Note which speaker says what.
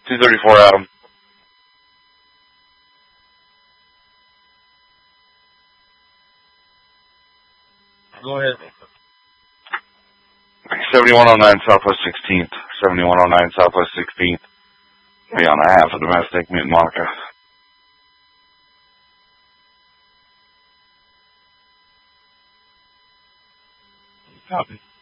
Speaker 1: 234 Adam.
Speaker 2: Go ahead.
Speaker 1: 7109 Southwest 16th. 7109 Southwest 16th. Be on a half of domestic, Mute Monica.
Speaker 2: Copy.